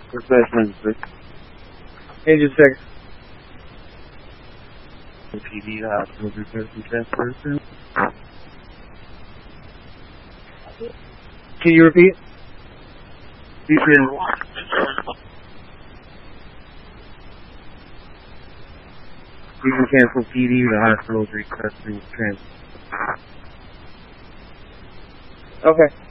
Professional. Hey, just a second. PD, the hospital requesting transfer to. Can you repeat? You can cancel PD, the hospital is requesting transfer. Okay.